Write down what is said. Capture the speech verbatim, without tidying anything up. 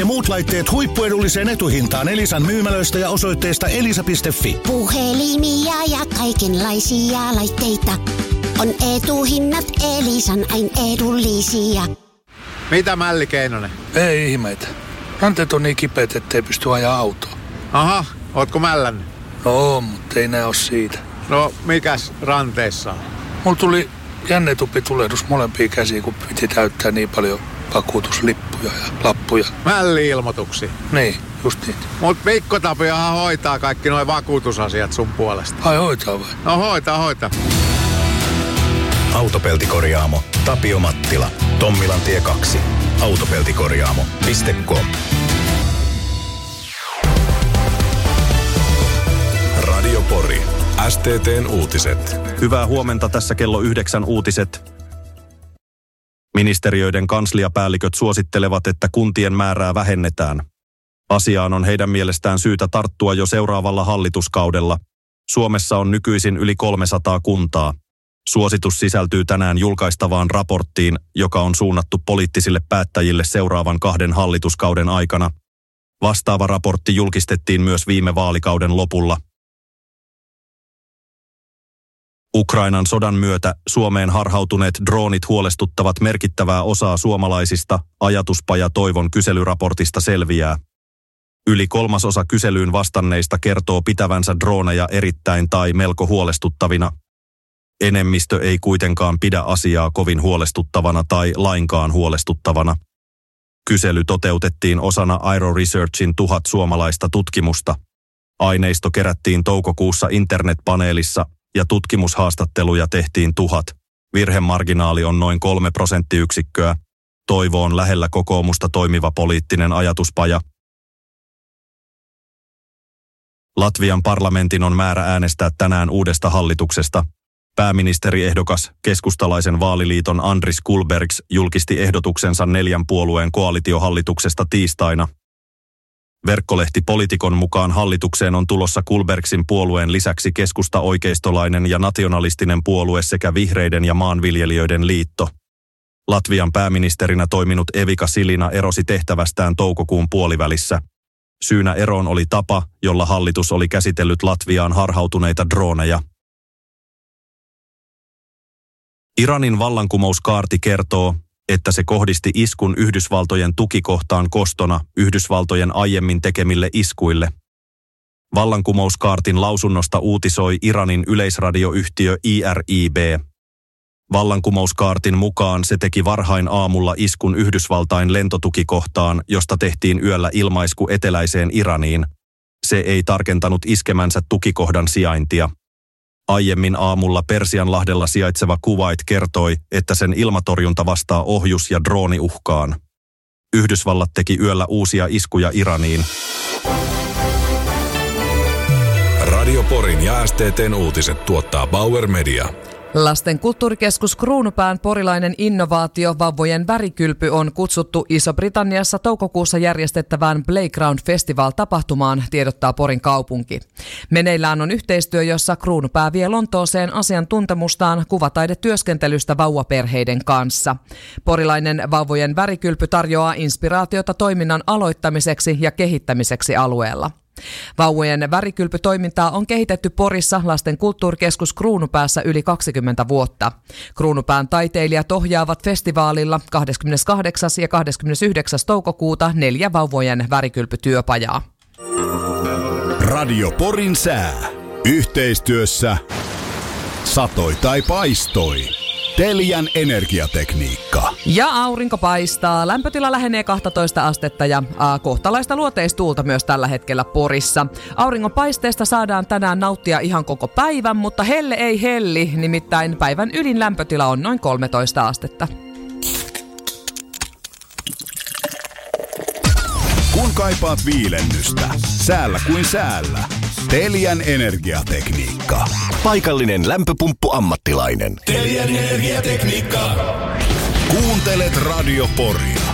muut laitteet huippuedulliseen etuhintaan Elisan myymälöistä ja osoitteesta elisa piste fi. Puhelimia ja kaikenlaisia laitteita. On etuhinnat Elisan ain edullisia. Mitä Mälli Keinonen? Ei ihmeitä. Ranteet on niin kipeät, ettei pysty ajaa autoa. Aha, ootko mällännyt? No, mutta ei nää oo siitä. No, mikäs ranteissa on? Mulla tuli jännetupitulehdus molempiin käsiin, kun piti täyttää niin paljon vakuutuslippuja ja lappuja. Mälli-ilmoituksia. Niin, just niin. Mut Mikko Tapiohan hoitaa kaikki nuo vakuutusasiat sun puolesta. Ai hoitaa vai? No hoitaa, hoitaa. Autopeltikorjaamo. Tapio Mattila. Tommilantie kaksi. Autopeltikorjaamo piste com. Radio Pori. S T T:n uutiset. Hyvää huomenta, tässä kello yhdeksän uutiset. Ministeriöiden kansliapäälliköt suosittelevat, että kuntien määrää vähennetään. Asiaan on heidän mielestään syytä tarttua jo seuraavalla hallituskaudella. Suomessa on nykyisin yli kolmesataa kuntaa. Suositus sisältyy tänään julkaistavaan raporttiin, joka on suunnattu poliittisille päättäjille seuraavan kahden hallituskauden aikana. Vastaava raportti julkistettiin myös viime vaalikauden lopulla. Ukrainan sodan myötä Suomeen harhautuneet droonit huolestuttavat merkittävää osaa suomalaisista, ajatuspaja Toivon kyselyraportista selviää. Yli kolmasosa kyselyyn vastanneista kertoo pitävänsä drooneja erittäin tai melko huolestuttavina. Enemmistö ei kuitenkaan pidä asiaa kovin huolestuttavana tai lainkaan huolestuttavana. Kysely toteutettiin osana Airo Researchin tuhat suomalaista tutkimusta. Aineisto kerättiin toukokuussa internetpaneelissa ja tutkimushaastatteluja tehtiin tuhat. Virhemarginaali on noin kolme prosenttiyksikköä. Toivo on lähellä kokoomusta toimiva poliittinen ajatuspaja. Latvian parlamentin on määrä äänestää tänään uudesta hallituksesta. Pääministeriehdokas keskustalaisen vaaliliiton Andris Kulbergs julkisti ehdotuksensa neljän puolueen koalitiohallituksesta tiistaina. Verkkolehti Politikon mukaan hallitukseen on tulossa Kulbergsin puolueen lisäksi keskusta-oikeistolainen ja nationalistinen puolue sekä vihreiden ja maanviljelijöiden liitto. Latvian pääministerinä toiminut Evika Silina erosi tehtävästään toukokuun puolivälissä. Syynä eroon oli tapa, jolla hallitus oli käsitellyt Latviaan harhautuneita drooneja. Iranin vallankumouskaarti kertoo, että se kohdisti iskun Yhdysvaltojen tukikohtaan kostona Yhdysvaltojen aiemmin tekemille iskuille. Vallankumouskaartin lausunnosta uutisoi Iranin yleisradioyhtiö I R I B. Vallankumouskaartin mukaan se teki varhain aamulla iskun Yhdysvaltain lentotukikohtaan, josta tehtiin yöllä ilmaisku eteläiseen Iraniin. Se ei tarkentanut iskemänsä tukikohdan sijaintia. Aiemmin aamulla Persianlahdella sijaitseva Kuwait kertoi, että sen ilmatorjunta vastaa ohjus- ja drooniuhkaan. Yhdysvallat teki yöllä uusia iskuja Iraniin. Radio Porin ja S T T:n uutiset tuottaa Bauer Media. Lasten kulttuurikeskus Kruunupään porilainen innovaatio vauvojen värikylpy on kutsuttu Iso-Britanniassa toukokuussa järjestettävään Playground Festival-tapahtumaan, tiedottaa Porin kaupunki. Meneillään on yhteistyö, jossa Kruunupää vie Lontooseen asiantuntemustaan kuvataidetyöskentelystä vauvaperheiden kanssa. Porilainen vauvojen värikylpy tarjoaa inspiraatiota toiminnan aloittamiseksi ja kehittämiseksi alueella. Vauvojen värikylpytoimintaa on kehitetty Porissa Lasten kulttuurikeskus Kruunupäässä yli kaksikymmentä vuotta. Kruunupään taiteilijat ohjaavat festivaalilla kahdeskymmeneskahdeksas ja kahdeskymmenesyhdeksäs toukokuuta neljä vauvojen värikylpytyöpajaa. Radio Porin sää. Yhteistyössä satoi tai paistoi. Telian energiatekniikka. Ja aurinko paistaa. Lämpötila lähenee kaksitoista astetta ja a, kohtalaista luoteistuulta myös tällä hetkellä Porissa. Auringon paisteesta saadaan tänään nauttia ihan koko päivän, mutta helle ei helli. Nimittäin päivän ylin lämpötila on noin kolmetoista astetta. Kun kaipaat viilennystä, säällä kuin säällä. Telian energiatekniikka. Paikallinen lämpöpumppu-ammattilainen. Telian energiatekniikka. Kuuntelet Radio Poria.